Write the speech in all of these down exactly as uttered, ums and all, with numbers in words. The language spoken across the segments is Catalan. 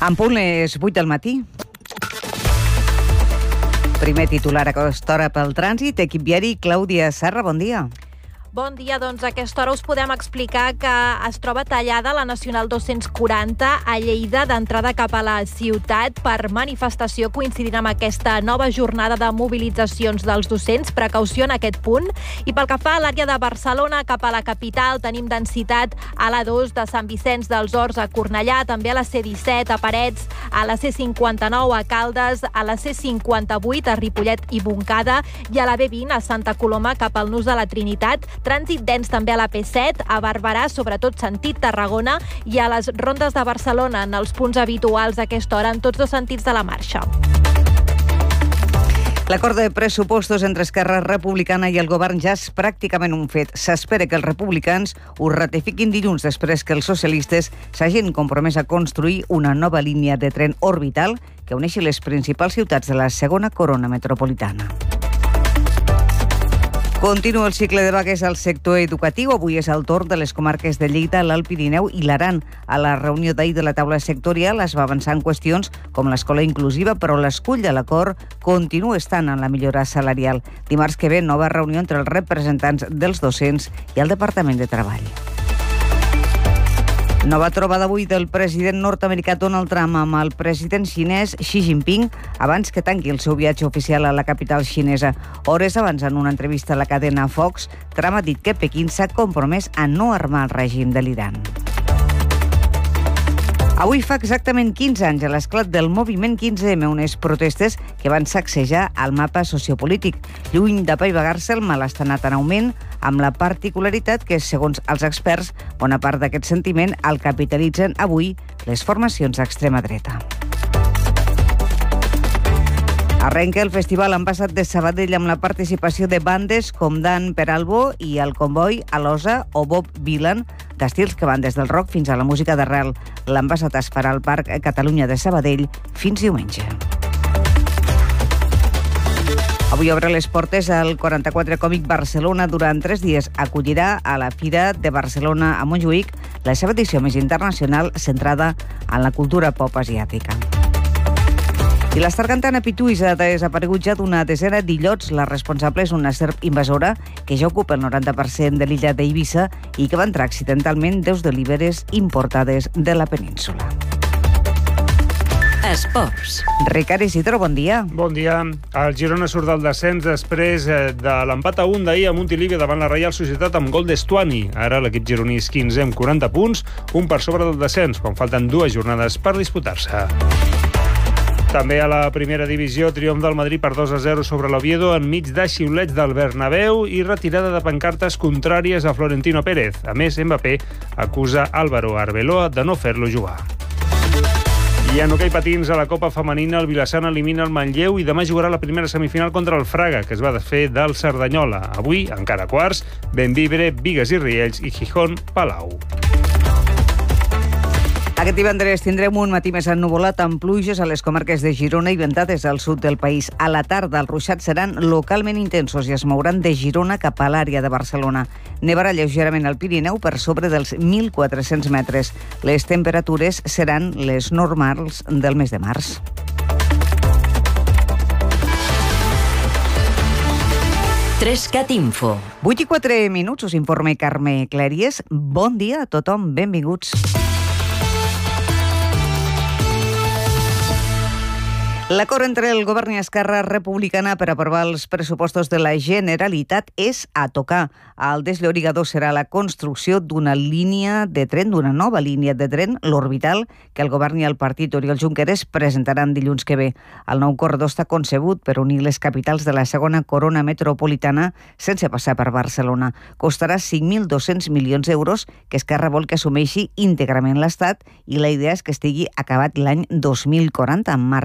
En punt les vuit del matí. Primer titular a aquesta hora pel trànsit. Equip viari, Clàudia Serra, bon dia. Bon dia, doncs a aquesta hora us podem explicar que es troba tallada la Nacional dos-cents quaranta a Lleida d'entrada cap a la ciutat per manifestació coincidint amb aquesta nova jornada de mobilitzacions dels docents. Precaució en aquest punt. I pel que fa a l'àrea de Barcelona cap a la capital tenim densitat a l'A dos de Sant Vicenç dels Horts a Cornellà, també a la C disset a Parets, a la C cinquanta-nou a Caldes, a la C cinquanta-vuit a Ripollet i Montcada i a la B vint a Santa Coloma cap al Nus de la Trinitat. Trànsit dens també a la P set, a Barberà, sobretot sentit Tarragona, i a les rondes de Barcelona, en els punts habituals a aquesta hora, en tots dos sentits de la marxa. L'acord de pressupostos entre Esquerra Republicana i el govern ja és pràcticament un fet. S'espera que els republicans ho ratifiquin dilluns després que els socialistes s'hagin compromès a construir una nova línia de tren orbital que uneixi les principals ciutats de la segona corona metropolitana. Continua el cicle de vagues al sector educatiu. Avui és el torn de les comarques de Lleida, l'Alt Pirineu i l'Aran. A la reunió d'ahir de la taula sectorial es va avançar en qüestions com l'escola inclusiva, però l'escull de l'acord continua estant en la millora salarial. Dimarts que ve, nova reunió entre els representants dels docents i el Departament de Treball. Nova trobada avui del president nord-americà Donald Trump amb el president xinès Xi Jinping abans que tanqui el seu viatge oficial a la capital xinesa. Hores abans, en una entrevista a la cadena Fox, Trump ha dit que Pequín s'ha compromès a no armar el règim de l'Iran. Avui fa exactament quinze anys a l'esclat del moviment quinze ema, unes protestes que van sacsejar el mapa sociopolític. Lluny d'apaivagar-se, el malestar ha anat en augment, amb la particularitat que, segons els experts, bona part d'aquest sentiment el capitalitzen avui les formacions d'extrema dreta. Arrenca el festival Ambassat de Sabadell amb la participació de bandes com Dan Peralbo i el Comboi, Alosa o Bob Dylan, d'estils que van des del rock fins a la música d'arrel. L'Ambassat es farà al Parc Catalunya de Sabadell fins diumenge. Avui obre les portes al quaranta-quatre Còmic Barcelona. Durant tres dies acollirà a la Fira de Barcelona a Montjuïc la seva edició més internacional centrada en la cultura pop asiàtica. I l'estar cantant a Pituís ha desaparegut ja d'una desena d'illots. La responsable és una serp invasora que ja ocupa el noranta per cent de l'illa d'Eivissa i que va entrar accidentalment deus d'oliveres importades de la península. Esports. Ricard Isidro, bon dia. Bon dia. El Girona surt del descens després de l'empat a un d'ahir a Montilivi davant la Reial Societat amb gol d'Estuani. Ara l'equip gironí és quinzè amb quaranta punts, un per sobre del descens, quan falten dues jornades per disputar-se. També a la primera divisió, triomf del Madrid per dos a zero sobre l'Oviedo enmig de xiulets del Bernabéu i retirada de pancartes contràries a Florentino Pérez. A més, Mbappé acusa Álvaro Arbeloa de no fer-lo jugar. I en hoquei patins a la Copa Femenina, el Vilassana elimina el Manlleu i demà jugarà la primera semifinal contra el Fraga, que es va desfer del Cerdanyola. Avui, encara quarts, Bembibre, Bigues i Riells i Gijón, Palau. Aquest divendres tindrem un matí més ennuvolat amb pluges a les comarques de Girona i ventades al sud del país. A la tarda els ruixats seran localment intensos i es mouran de Girona cap a l'àrea de Barcelona. Nevarà lleugerament al Pirineu per sobre dels mil quatre-cents metres. Les temperatures seran les normals del mes de març. Trescat Info. vuit i quatre minuts, us informa Carme Clèries. Bon dia a tothom, benvinguts. L'acord entre el govern i Esquerra Republicana per aprovar els pressupostos de la Generalitat és a tocar. El desllorigador serà la construcció d'una línia de tren, d'una nova línia de tren, l'Orbital, que el govern i el partit Oriol Junqueras presentaran dilluns que ve. El nou corredor està concebut per unir les capitals de la segona corona metropolitana sense passar per Barcelona. Costarà cinc mil dos-cents milions d'euros que Esquerra vol que assumeixi íntegrament l'Estat i la idea és que estigui acabat l'any dos mil quaranta amb Marta Corbalà.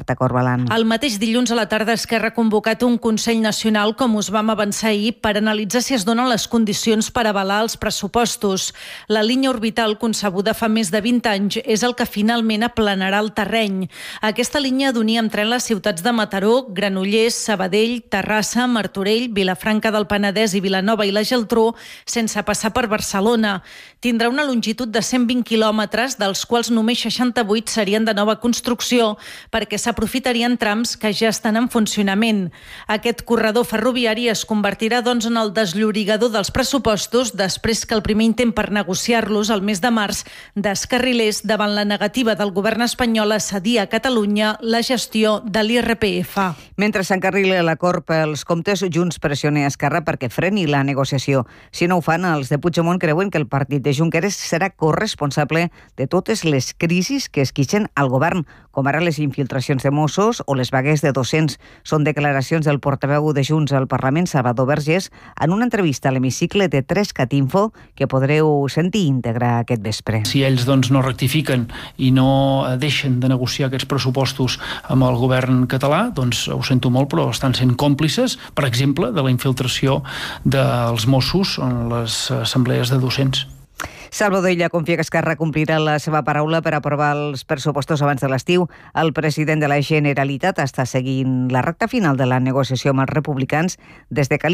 parlant. El mateix dilluns a la tarda Esquerra ha convocat un Consell Nacional, com us vam avançar ahir, per analitzar si es donen les condicions per avalar els pressupostos. La línia orbital, concebuda fa més de vint anys, és el que finalment aplanarà el terreny. Aquesta línia d'unir amb tren les ciutats de Mataró, Granollers, Sabadell, Terrassa, Martorell, Vilafranca del Penedès i Vilanova i la Geltrú, sense passar per Barcelona. Tindrà una longitud de cent vint quilòmetres, dels quals només seixanta-vuit serien de nova construcció, perquè s'aprofitarien trams que ja estan en funcionament. Aquest corredor ferroviari es convertirà, doncs, en el desllorigador dels pressupostos després que el primer intent per negociar-los el mes de març descarrilés davant la negativa del govern espanyol a cedir a Catalunya la gestió de l'I R P F. Mentre s'encarrila l'acord pels comptes, Junts pressiona Esquerra perquè freni la negociació. Si no ho fan, els de Puigdemont creuen que el partit de Junqueras serà corresponsable de totes les crisis que esquitxen al govern, com ara les infiltracions de Mossos o les vagues de docents. Són declaracions del portaveu de Junts al Parlament, Salvador Vergés, en una entrevista a l'hemicicle de tres cat info que podreu sentir íntegra aquest vespre. Si ells doncs, no rectifiquen i no deixen de negociar aquests pressupostos amb el govern català, doncs ho sento molt, però estan sent còmplices, per exemple, de la infiltració dels Mossos en les assemblees de docents. Salvador Illa confia que Esquerra complirà la seva paraula per aprovar els pressupostos abans de l'estiu. El president de la Generalitat està seguint la recta final de la negociació amb els republicans des de Cali.